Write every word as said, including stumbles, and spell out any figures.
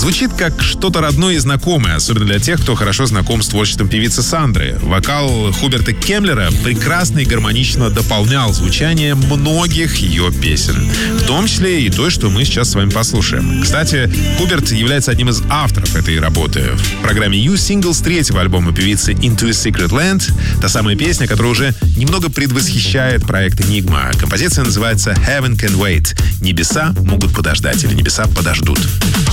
Звучит как что-то родное и знакомое, особенно для тех, кто хорошо знаком с творчеством певицы Сандры. Вокал Хуберта Кемлера прекрасно и гармонично дополнял звучание многих ее песен, в том числе и той, что мы сейчас с вами послушаем. Кстати, Хуберт является одним из авторов этой работы. В программе You сингл с третьего альбома певицы Into a Secret Land, та самая песня, которая уже немного предвосхищает проект Enigma. Композиция называется Heaven Can Wait. Небеса могут подождать или небеса подождут.